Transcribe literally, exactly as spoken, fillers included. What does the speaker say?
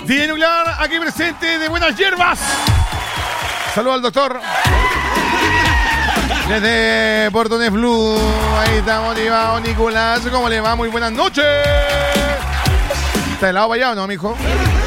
D J Nuclear, aquí presente de Buenas Hierbas. Saludos al doctor. Desde Portones Blue. Ahí está motivado Nicolás. ¿Cómo le va? Muy buenas noches. ¿Está helado para allá o no, mijo?